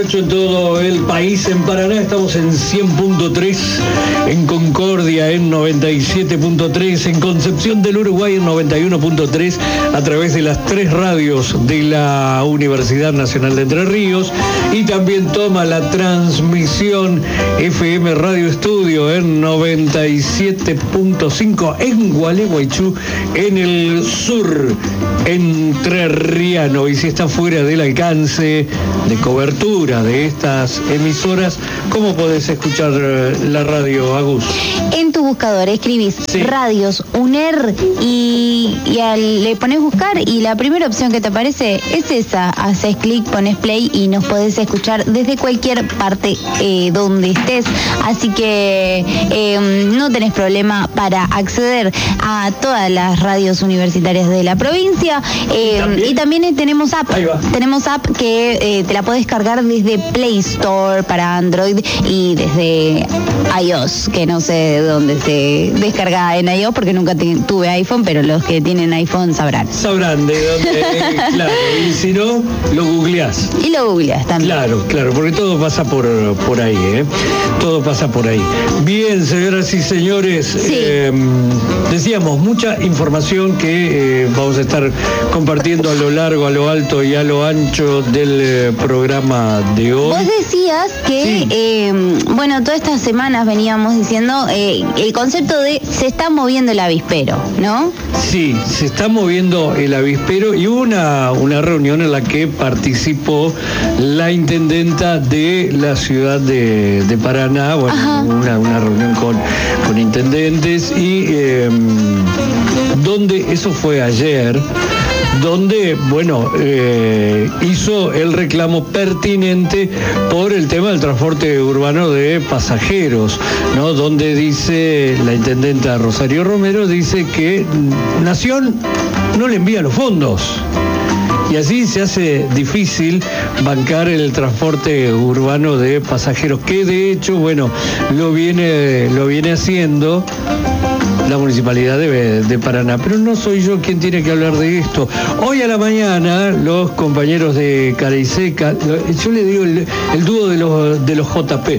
En todo el país, en Paraná estamos en 100.3, en Concordia en 97.3, en Concepción del Uruguay en 91.3, a través de las 3 radios de la Universidad Nacional de Entre Ríos, y también toma la transmisión FM Radio Estudio en 97.5 en Gualeguaychú, en el sur entrerriano. Y si está fuera del alcance de cobertura de estas emisoras, ¿cómo podés escuchar la radio, Agus? En tu buscador escribís Radios UNER y le pones buscar y la primera opción que te aparece es esa. Haces clic, pones play y nos podés escuchar desde cualquier parte donde estés. Así que no tenés problema para acceder a todas las radios universitarias de la provincia. Y también tenemos app. Tenemos app que te la podés cargar desde Play Store para Android y desde iOS, que no sé de dónde se descarga en iOS porque nunca tuve iPhone, pero los que tienen iPhone sabrán. Sabrán de dónde, claro. Y si no, lo googleás. Y lo googleás también. Claro, porque todo pasa por ahí, Todo pasa por ahí. Bien, señoras y señores, sí. Decíamos, mucha información que vamos a estar compartiendo a lo largo, a lo alto y a lo ancho del programa de hoy. Vos decías que, sí. Todas estas semanas veníamos diciendo el concepto de se está moviendo el avispero, ¿no? Sí, se está moviendo el avispero y hubo una reunión en la que participó la intendenta de la ciudad de Paraná, una reunión con intendentes y donde eso fue ayer, donde, hizo el reclamo pertinente por el tema del transporte urbano de pasajeros, ¿no? Donde dice la intendenta Rosario Romero, dice que Nación no le envía los fondos. Y así se hace difícil bancar el transporte urbano de pasajeros, que de hecho, lo viene haciendo la Municipalidad de Paraná. Pero no soy yo quien tiene que hablar de esto. Hoy a la mañana, los compañeros de Cara y Seca, yo le digo el dúo de los JP.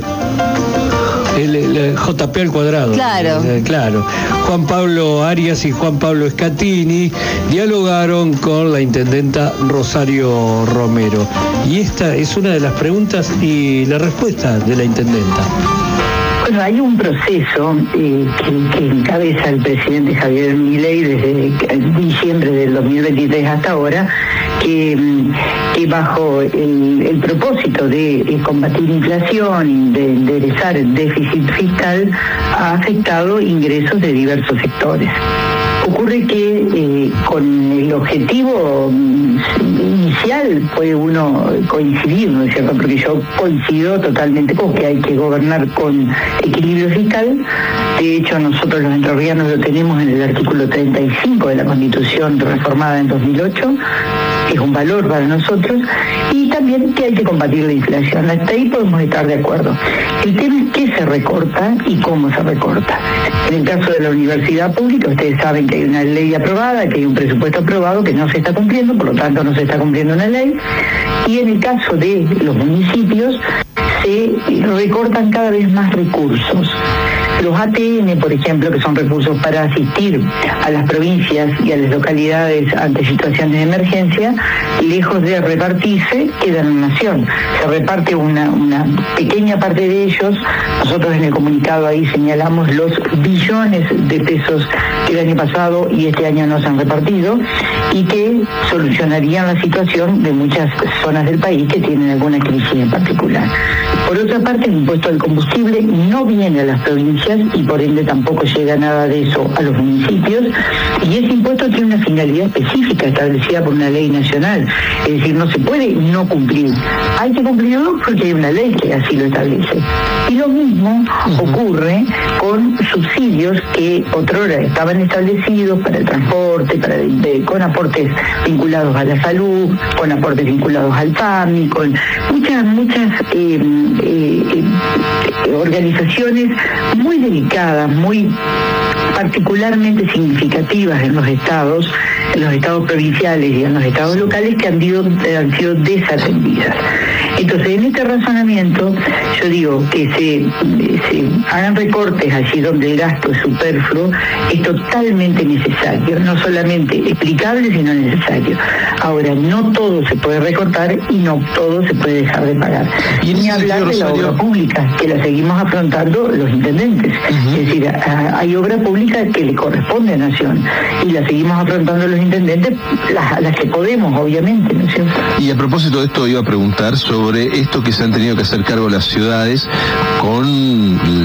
El JP al cuadrado. Claro. Juan Pablo Arias y Juan Pablo Scatini dialogaron con la intendenta Rosario Romero. Y esta es una de las preguntas y la respuesta de la intendenta. Bueno, hay un proceso que encabeza el presidente Javier Milei desde diciembre del 2023 hasta ahora, que bajo el propósito de combatir inflación y de enderezar el déficit fiscal ha afectado ingresos de diversos sectores. Ocurre que con el objetivo inicial puede uno coincidir, ¿no es cierto? Porque yo coincido totalmente con que hay que gobernar con equilibrio fiscal. De hecho, nosotros los entrerrianos lo tenemos en el artículo 35 de la Constitución reformada en 2008. Es un valor para nosotros, y también que hay que combatir la inflación. Hasta ahí podemos estar de acuerdo. El tema es qué se recorta y cómo se recorta. En el caso de la universidad pública, ustedes saben que hay una ley aprobada, que hay un presupuesto aprobado que no se está cumpliendo, por lo tanto no se está cumpliendo una ley. Y en el caso de los municipios, se recortan cada vez más recursos. Los ATM, por ejemplo, que son recursos para asistir a las provincias y a las localidades ante situaciones de emergencia, lejos de repartirse, quedan en Nación. Se reparte una pequeña parte de ellos. Nosotros en el comunicado ahí señalamos los billones de pesos que el año pasado y este año no se han repartido y que solucionarían la situación de muchas zonas del país que tienen alguna crisis en particular. Por otra parte, el impuesto al combustible no viene a las provincias y por ende tampoco llega nada de eso a los municipios, y ese impuesto tiene una finalidad específica establecida por una ley nacional, es decir, no se puede no cumplir, hay que cumplirlo porque hay una ley que así lo establece. Y lo mismo ocurre con subsidios que otrora estaban establecidos para el transporte, con aportes vinculados a la salud, con aportes vinculados al PAMI, con muchas organizaciones muy delicadas, muy particularmente significativas en los estados, los estados provinciales y en los estados locales que han sido desatendidas. Entonces, en este razonamiento, yo digo que se hagan recortes allí donde el gasto es superfluo, es totalmente necesario, no solamente explicable, sino necesario. Ahora, no todo se puede recortar y no todo se puede dejar de pagar. Y ni hablar de la obra pública, que la seguimos afrontando los intendentes. Es decir, hay obra pública que le corresponde a Nación y la seguimos afrontando los intendentes, las que podemos, obviamente, ¿no es cierto? Y a propósito de esto, iba a preguntar sobre esto que se han tenido que hacer cargo las ciudades con